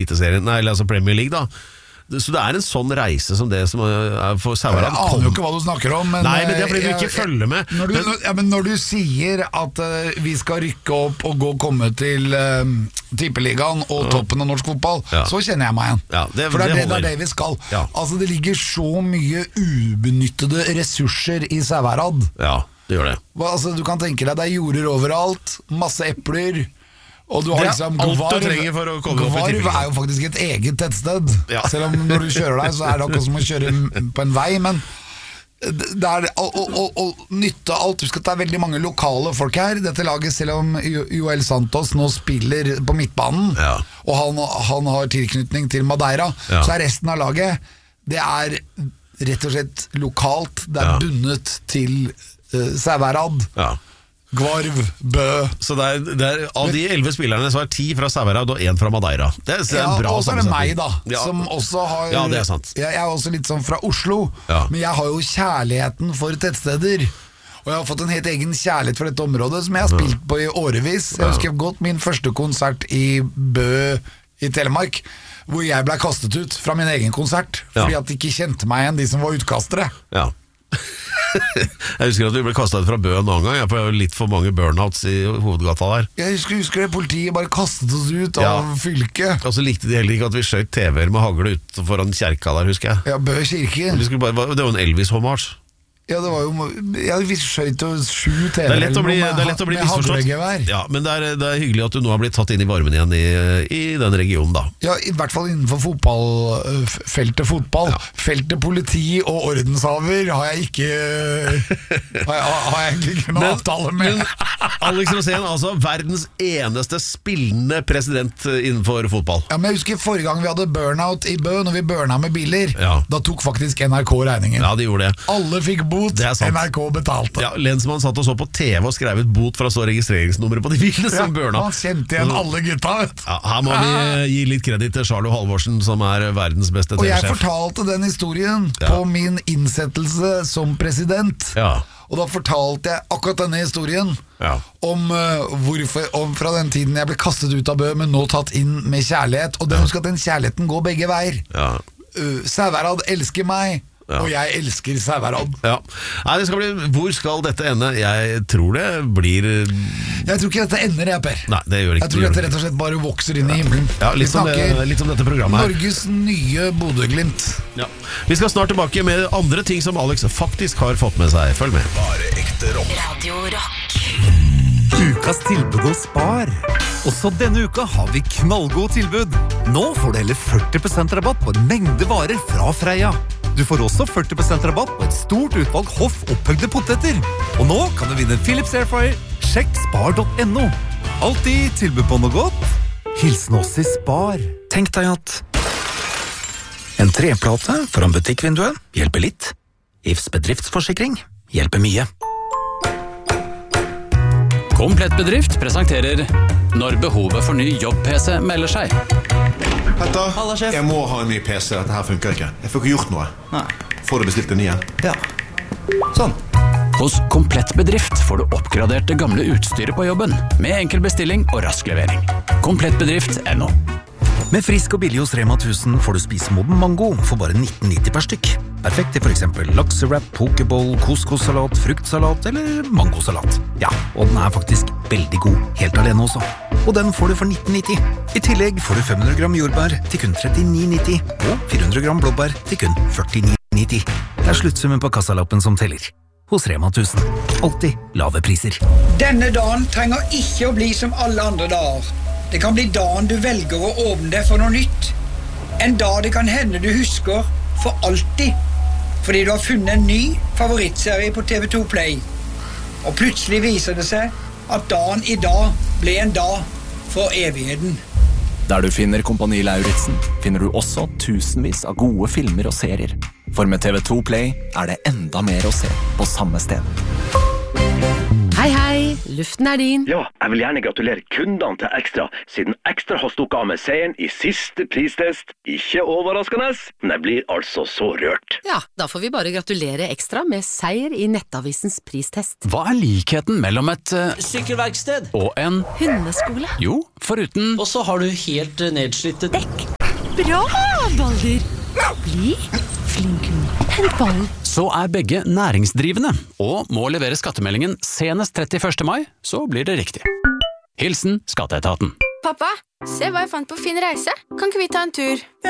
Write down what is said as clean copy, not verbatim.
Eliteserien, nei, altså Premier League da. Så det en sånn reise som det som for Sauherad. Jeg aner jo ikke hva du snakker om, men nei, men det fordi du ikke følger med. Men når du sier at vi skal rykke opp og komme til Tippeligaen og toppen av norsk fotball, så kjenner jeg meg igjen. Ja, for det det vi skal. Ja. Altså det ligger så mye ubenyttede ressurser i Sauherad. Ja, det gjør det. Altså, du kan tenke deg, det jorder overalt, masse epler. Og du har liksom alt du trenger for å komme opp i Tippeligaen. Jo faktisk et eget tettsted. Selv om når du kjører deg, så det akkurat som å kjøre på en vei. Men det å nytte alt. Husk at det veldig mange lokale folk her. Dette laget, selv om Joel Santos nå spiller på midtbanen, og han har tilknytning til Madeira, så resten av laget, det rett og slett lokalt. Det bundet til Sauherad. Ja. Gvarv, Bø. Så av de 11 spillerne så 10 fra Sauherad og 1 fra Madeira. Det en bra og så det meg da, som også har. Ja, det sant. Jeg også litt sånn fra Oslo, men jeg har jo kjærligheten for tettsteder. Og jeg har fått en helt egen kjærlighet for dette området som jeg har spilt på i årevis. Jeg husker godt min første konsert i Bø i Telemark, hvor jeg ble kastet ut fra min egen konsert fordi at de ikke kjente meg igjen, de som var utkastere. Ja. Jeg husker at vi ble kastet ut fra Bø en annen gang. Jeg får litt for mange burnouts i hovedgata der. Jeg husker det, politiet bare kastet oss ut av fylket. Og så likte de heller ikke at vi skjøt TV-er med hagle ut foran kjerka der, husker jeg. Ja, Bø kirke. Det var jo en Elvis-homage. Ja, det var jo vi skjøt jo 7 TV det lett å bli misforstått. Ja, men det hyggelig at du nå har blitt tatt inn i varmen igjen i den regionen da. Ja, i hvert fall innenfor feltet fotball. Feltet politi og ordenshaver har jeg ikke noen avtale med. Men Alex Rosén, altså verdens eneste spillende president innenfor fotball. Ja, men jeg husker forrige gang vi hadde burnout i Bø, når vi burna med biler, da tok faktisk NRK regningen. Ja, de gjorde det. Alle fikk bot. NRK betalte. Ja, lensmann satt og så på TV og skrev ut bot for å stå registreringsnummeret på de bilene som burna. Han kjente igjen alle gutta, vet. Ja, her må vi gi litt kreditt til Charlo Halvorsen, som verdens beste TV-sjef. Og jeg fortalte den historien på min innsettelse som president. Og da fortalte jeg akkurat denne historien om fra den tiden jeg ble kastet ut av Bø, men nå tatt inn med kjærlighet. Og husk at den kjærligheten går begge veier. Sauherad elsker meg, og jeg elsker Sauherad. Nei, det skal bli, hvor skal dette ende? Jeg tror det blir Jeg tror ikke dette ender, Per. Nei, det gjør ikke. Jeg tror dette rett og slett bare vokser inn i himmelen. Ja, litt som dette programmet her. Norges nye Bodø-Glimt. Vi skal snart tilbake med andre ting som Alex faktisk har fått med seg. Følg med. Bare ekte rock. Radio Rock. Ukas tilbud hos Spar. Også denne uka har vi knallgod tilbud. Nå får du heller 40% rabatt på en mengde varer fra Freia. Du får også 40% rabatt på et stort utvalg hoff opphøgde poteter. Og nå kan du vinne en Philips Airfryer. Sjekk spar.no. Alltid tilbud på noe godt. Hilsen oss i Spar. Tenk deg at en treplate foran butikkvinduet hjelper litt. IFs bedriftsforsikring hjelper mye. Komplett bedrift presenterer Når behovet for ny jobb-PC melder seg. Petter, jeg må ha en ny PC. Dette her funker ikke. Jeg får ikke gjort noe. Nei. Får du bestilt en ny en? Ja. Sånn. Hos Komplett bedrift får du oppgradert det gamle utstyret på jobben, med enkel bestilling og rask levering. Komplettbedrift.no. Med frisk og billig hos Rema 1000 får du spise moden mango for bare 19,90 per stykk. Perfekt til for eksempel laksewrap, pokeball, couscous-salat, fruktsalat eller mangosalat. Ja, og den faktisk veldig god, helt alene også. Og den får du for 19,90. I tillegg får du 500 gram jordbær til kun 39,90 og 400 gram blåbær til kun 49,90. Det sluttsummen på kassalappen som teller. Hos Rema 1000. Alltid lave priser. Denne dagen trenger ikke å bli som alle andre dager. Det kan bli dagen du velger å åpne deg for noe nytt. En dag det kan hende du husker for alltid. Fordi du har funnet en ny favorittserie på TV2 Play. Og plutselig viser det seg at dagen i dag ble en dag for evigheten. Der du finner Kompani Lauritzen, finner du også tusenvis av gode filmer og serier. For med TV2 Play er det enda mer å se på samme sted. Hei, hei, luften din. Ja, jeg vil gjerne gratulere kundene til Ekstra, siden Ekstra har stukket av med seieren i siste pristest. Ikke overraskende, men jeg blir altså så rørt. Ja, da får vi bare gratulere Ekstra med seier i Nettavisens pristest. Hva likheten mellom et sykkelverksted og en hundeskole? Jo, foruten og så har du helt nedslitte dekk. Bra, Balder! Bli flink, hent ballen. Så begge næringsdrivende, og må levere skattemeldingen senest 31. mai, så blir det riktig. Hilsen Skatteetaten. Pappa, se hva jeg fant på Fin Reise. Kan ikke vi ta en tur?